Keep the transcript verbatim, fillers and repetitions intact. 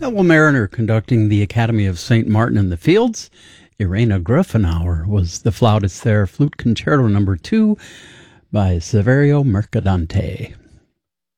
Ethel Mariner conducting the Academy of Saint Martin in the Fields. Irena Grufenauer was the flautist there. Flute Concerto number two by Saverio Mercadante.